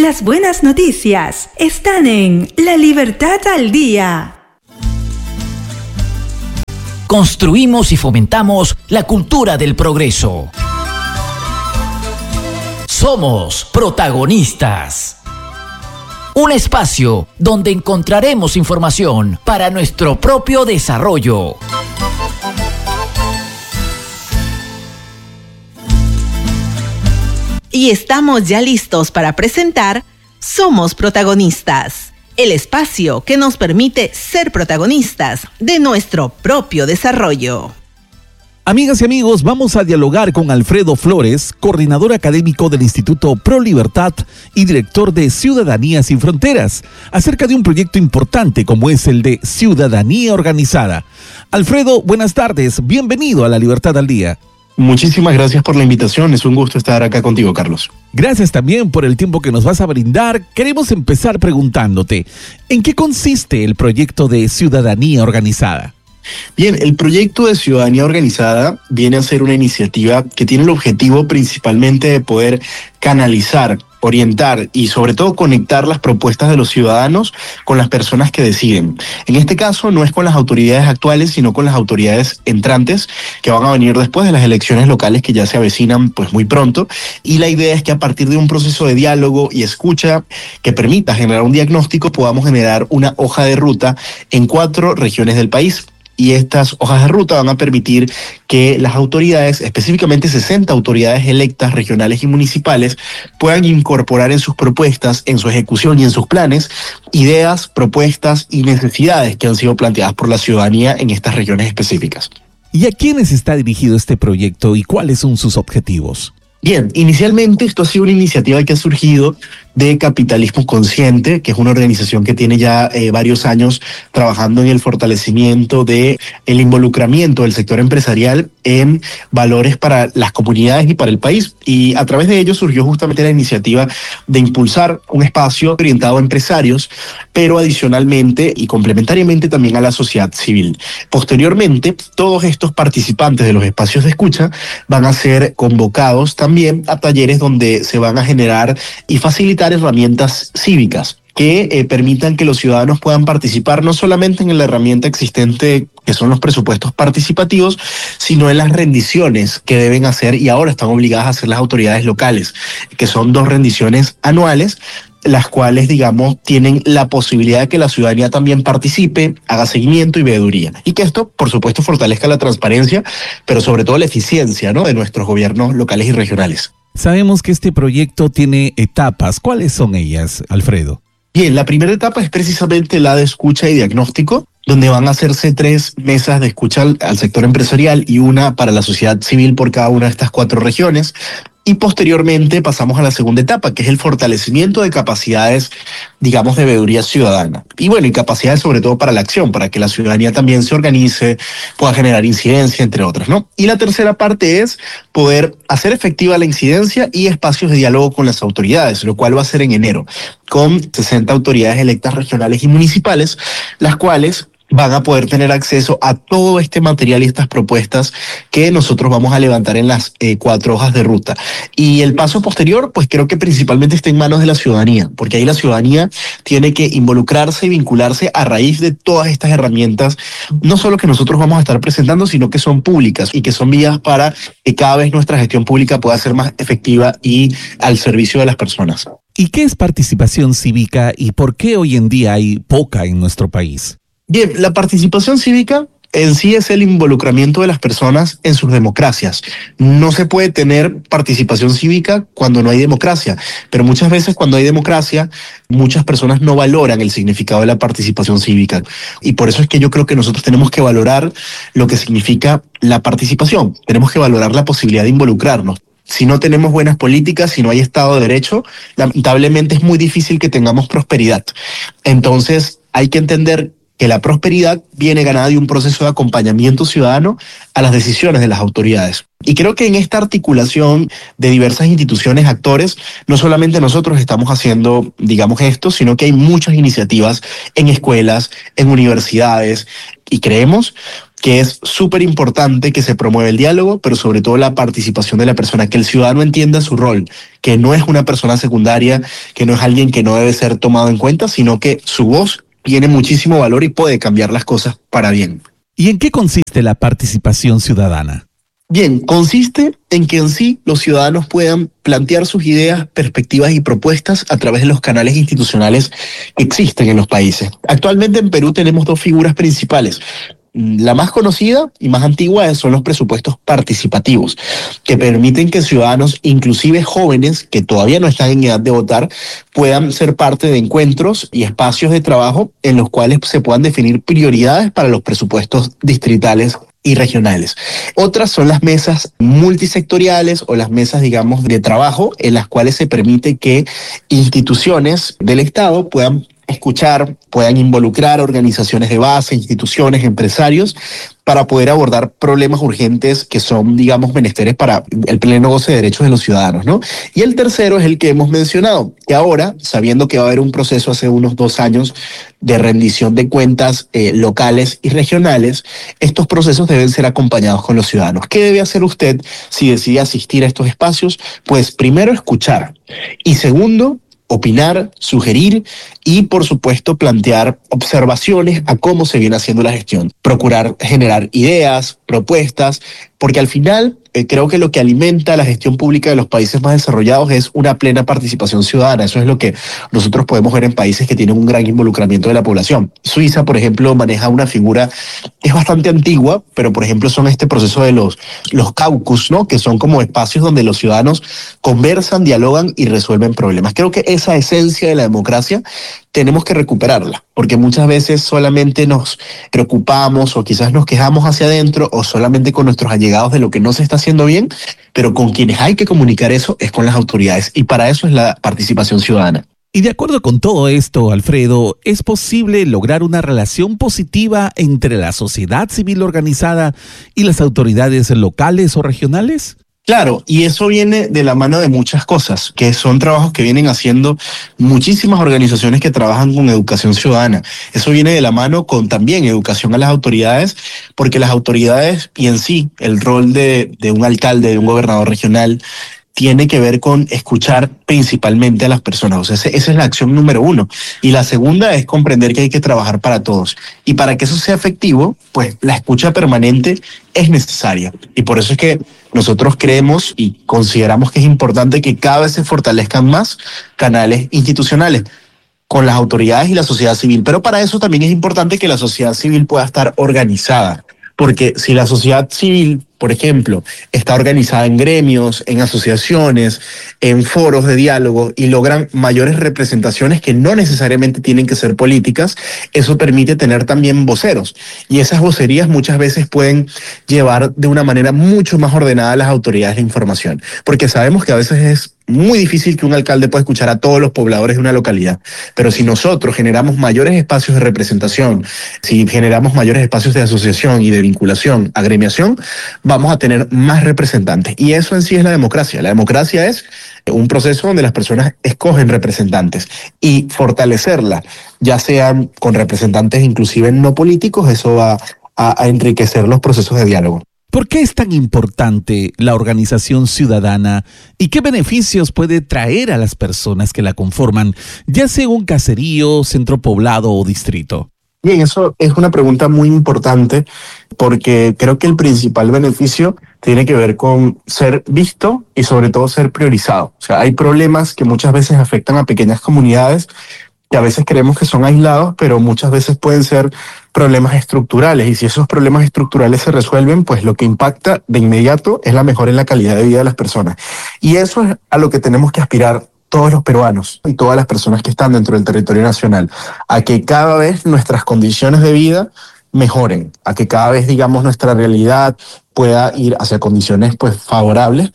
Las buenas noticias están en La Libertad al Día. Construimos y fomentamos la cultura del progreso. Somos protagonistas. Un espacio donde encontraremos información para nuestro propio desarrollo. Y estamos ya listos para presentar Somos Protagonistas, el espacio que nos permite ser protagonistas de nuestro propio desarrollo. Amigas y amigos, vamos a dialogar con Alfredo Flores, coordinador académico del Instituto Pro Libertad y director de Ciudadanía Sin Fronteras, acerca de un proyecto importante como es el de Ciudadanía Organizada. Alfredo, buenas tardes, bienvenido a La Libertad al Día. Muchísimas gracias por la invitación, es un gusto estar acá contigo, Carlos. Gracias también por el tiempo que nos vas a brindar. Queremos empezar preguntándote, ¿en qué consiste el proyecto de Ciudadanía Organizada? Bien, el proyecto de Ciudadanía Organizada viene a ser una iniciativa que tiene el objetivo principalmente de poder canalizar, orientar y sobre todo conectar las propuestas de los ciudadanos con las personas que deciden. En este caso no es con las autoridades actuales, sino con las autoridades entrantes que van a venir después de las elecciones locales que ya se avecinan pues muy pronto, y la idea es que a partir de un proceso de diálogo y escucha que permita generar un diagnóstico podamos generar una hoja de ruta en 4 regiones del país. Y estas hojas de ruta van a permitir que las autoridades, específicamente 60 autoridades electas regionales y municipales, puedan incorporar en sus propuestas, en su ejecución y en sus planes, ideas, propuestas y necesidades que han sido planteadas por la ciudadanía en estas regiones específicas. ¿Y a quiénes está dirigido este proyecto y cuáles son sus objetivos? Bien, inicialmente esto ha sido una iniciativa que ha surgido de Capitalismo Consciente, que es una organización que tiene ya varios años trabajando en el fortalecimiento de el involucramiento del sector empresarial en valores para las comunidades y para el país. Y a través de ello surgió justamente la iniciativa de impulsar un espacio orientado a empresarios, pero adicionalmente y complementariamente también a la sociedad civil. Posteriormente, todos estos participantes de los espacios de escucha van a ser convocados también a talleres donde se van a generar y facilitar herramientas cívicas que permitan que los ciudadanos puedan participar no solamente en la herramienta existente que son los presupuestos participativos, sino en las rendiciones que deben hacer y ahora están obligadas a hacer las autoridades locales, que son 2 rendiciones anuales, las cuales, digamos, tienen la posibilidad de que la ciudadanía también participe, haga seguimiento y veeduría. Y que esto, por supuesto, fortalezca la transparencia, pero sobre todo la eficiencia, ¿no?, de nuestros gobiernos locales y regionales. Sabemos que este proyecto tiene etapas. ¿Cuáles son ellas, Alfredo? Bien, la primera etapa es precisamente la de escucha y diagnóstico, donde van a hacerse 3 mesas de escucha al sector empresarial y una para la sociedad civil por cada una de estas 4 regiones. Y posteriormente pasamos a la segunda etapa, que es el fortalecimiento de capacidades, digamos, de veeduría ciudadana. Y bueno, y capacidades sobre todo para la acción, para que la ciudadanía también se organice, pueda generar incidencia, entre otras, ¿no? Y la tercera parte es poder hacer efectiva la incidencia y espacios de diálogo con las autoridades, lo cual va a ser en enero, con 60 autoridades electas regionales y municipales, las cuales van a poder tener acceso a todo este material y estas propuestas que nosotros vamos a levantar en las 4 hojas de ruta. Y el paso posterior, pues creo que principalmente está en manos de la ciudadanía, porque ahí la ciudadanía tiene que involucrarse y vincularse a raíz de todas estas herramientas, no solo que nosotros vamos a estar presentando, sino que son públicas y que son vías para que cada vez nuestra gestión pública pueda ser más efectiva y al servicio de las personas. ¿Y qué es participación cívica y por qué hoy en día hay poca en nuestro país? Bien, la participación cívica en sí es el involucramiento de las personas en sus democracias. No se puede tener participación cívica cuando no hay democracia, pero muchas veces cuando hay democracia, muchas personas no valoran el significado de la participación cívica. Y por eso es que yo creo que nosotros tenemos que valorar lo que significa la participación. Tenemos que valorar la posibilidad de involucrarnos. Si no tenemos buenas políticas, si no hay Estado de Derecho, lamentablemente es muy difícil que tengamos prosperidad. Entonces hay que entender que la prosperidad viene ganada de un proceso de acompañamiento ciudadano a las decisiones de las autoridades. Y creo que en esta articulación de diversas instituciones, actores, no solamente nosotros estamos haciendo, digamos, esto, sino que hay muchas iniciativas en escuelas, en universidades, y creemos que es súper importante que se promueva el diálogo, pero sobre todo la participación de la persona, que el ciudadano entienda su rol, que no es una persona secundaria, que no es alguien que no debe ser tomado en cuenta, sino que su voz tiene muchísimo valor y puede cambiar las cosas para bien. ¿Y en qué consiste la participación ciudadana? Bien, consiste en que en sí los ciudadanos puedan plantear sus ideas, perspectivas y propuestas a través de los canales institucionales que existen en los países. Actualmente en Perú tenemos dos figuras principales. La más conocida y más antigua son los presupuestos participativos, que permiten que ciudadanos, inclusive jóvenes que todavía no están en edad de votar, puedan ser parte de encuentros y espacios de trabajo en los cuales se puedan definir prioridades para los presupuestos distritales y regionales. Otras son las mesas multisectoriales o las mesas, digamos, de trabajo en las cuales se permite que instituciones del Estado puedan escuchar, puedan involucrar organizaciones de base, instituciones, empresarios, para poder abordar problemas urgentes que son, digamos, menesteres para el pleno goce de derechos de los ciudadanos, ¿no? Y el tercero es el que hemos mencionado, que ahora, sabiendo que va a haber un proceso hace unos 2 años de rendición de cuentas locales y regionales, estos procesos deben ser acompañados con los ciudadanos. ¿Qué debe hacer usted si decide asistir a estos espacios? Pues primero escuchar y segundo, opinar, sugerir y, por supuesto, plantear observaciones a cómo se viene haciendo la gestión. Procurar generar ideas, propuestas, porque al final creo que lo que alimenta la gestión pública de los países más desarrollados es una plena participación ciudadana. Eso es lo que nosotros podemos ver en países que tienen un gran involucramiento de la población. Suiza, por ejemplo, maneja una figura que es bastante antigua, pero por ejemplo son este proceso de los caucus, ¿no? Que son como espacios donde los ciudadanos conversan, dialogan y resuelven problemas. Creo que esa esencia de la democracia tenemos que recuperarla, porque muchas veces solamente nos preocupamos o quizás nos quejamos hacia adentro o solamente con nuestros allegados de lo que no se está haciendo bien, pero con quienes hay que comunicar eso es con las autoridades y para eso es la participación ciudadana. Y de acuerdo con todo esto, Alfredo, ¿es posible lograr una relación positiva entre la sociedad civil organizada y las autoridades locales o regionales? Claro, y eso viene de la mano de muchas cosas, que son trabajos que vienen haciendo muchísimas organizaciones que trabajan con educación ciudadana. Eso viene de la mano con también educación a las autoridades, porque las autoridades y en sí el rol de un alcalde, de un gobernador regional, tiene que ver con escuchar principalmente a las personas. O sea, esa es la acción número 1. Y la segunda es comprender que hay que trabajar para todos. Y para que eso sea efectivo, pues la escucha permanente es necesaria. Y por eso es que nosotros creemos y consideramos que es importante que cada vez se fortalezcan más canales institucionales con las autoridades y la sociedad civil. Pero para eso también es importante que la sociedad civil pueda estar organizada. Porque si la sociedad civil, por ejemplo, está organizada en gremios, en asociaciones, en foros de diálogo y logran mayores representaciones que no necesariamente tienen que ser políticas, eso permite tener también voceros. Y esas vocerías muchas veces pueden llevar de una manera mucho más ordenada a las autoridades de información. Porque sabemos que a veces es muy difícil que un alcalde pueda escuchar a todos los pobladores de una localidad. Pero si nosotros generamos mayores espacios de representación, si generamos mayores espacios de asociación y de vinculación, agremiación, vamos a tener más representantes. Y eso en sí es la democracia. La democracia es un proceso donde las personas escogen representantes y fortalecerla, ya sean con representantes inclusive no políticos, eso va a enriquecer los procesos de diálogo. ¿Por qué es tan importante la organización ciudadana y qué beneficios puede traer a las personas que la conforman, ya sea un caserío, centro poblado o distrito? Bien, eso es una pregunta muy importante porque creo que el principal beneficio tiene que ver con ser visto y sobre todo ser priorizado. O sea, hay problemas que muchas veces afectan a pequeñas comunidades que a veces creemos que son aislados, pero muchas veces pueden ser problemas estructurales. Y si esos problemas estructurales se resuelven, pues lo que impacta de inmediato es la mejora en la calidad de vida de las personas. Y eso es a lo que tenemos que aspirar todos los peruanos y todas las personas que están dentro del territorio nacional, a que cada vez nuestras condiciones de vida mejoren, a que cada vez, digamos, nuestra realidad pueda ir hacia condiciones pues favorables.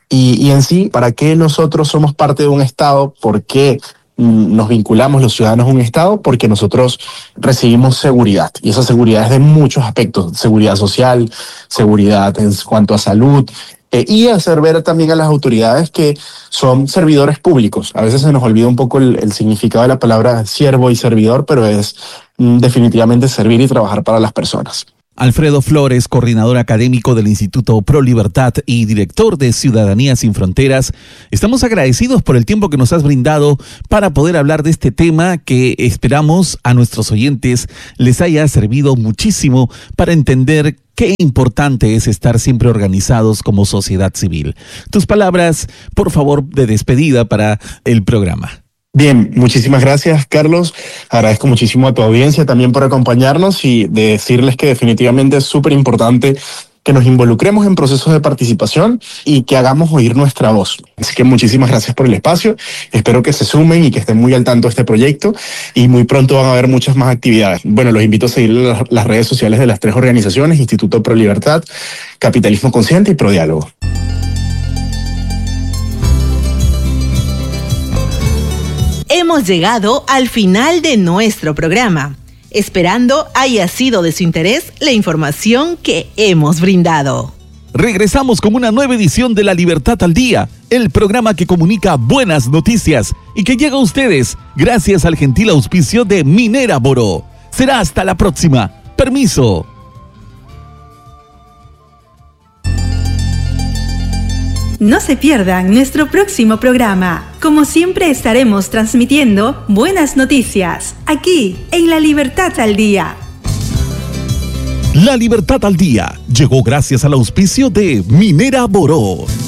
Y en sí, ¿para qué nosotros somos parte de un Estado? ¿Por qué nos vinculamos los ciudadanos a un Estado? Porque nosotros recibimos seguridad, y esa seguridad es de muchos aspectos: seguridad social, seguridad en cuanto a salud, y hacer ver también a las autoridades que son servidores públicos. A veces se nos olvida un poco el significado de la palabra siervo y servidor, pero es definitivamente servir y trabajar para las personas. Alfredo Flores, coordinador académico del Instituto Pro Libertad y director de Ciudadanía Sin Fronteras, estamos agradecidos por el tiempo que nos has brindado para poder hablar de este tema que esperamos a nuestros oyentes les haya servido muchísimo para entender qué importante es estar siempre organizados como sociedad civil. Tus palabras, por favor, de despedida para el programa. Bien, muchísimas gracias, Carlos. Agradezco muchísimo a tu audiencia también por acompañarnos y de decirles que definitivamente es súper importante que nos involucremos en procesos de participación y que hagamos oír nuestra voz. Así que muchísimas gracias por el espacio. Espero que se sumen y que estén muy al tanto de este proyecto y muy pronto van a haber muchas más actividades. Bueno, los invito a seguir las redes sociales de las 3 organizaciones, Instituto Pro Libertad, Capitalismo Consciente y Pro Diálogo. Hemos llegado al final de nuestro programa, esperando haya sido de su interés la información que hemos brindado. Regresamos con una nueva edición de La Libertad al Día, el programa que comunica buenas noticias y que llega a ustedes gracias al gentil auspicio de Minera Boró. Será hasta la próxima. Permiso. No se pierdan nuestro próximo programa. Como siempre estaremos transmitiendo buenas noticias, aquí en La Libertad al Día. La Libertad al Día llegó gracias al auspicio de Minera Boró.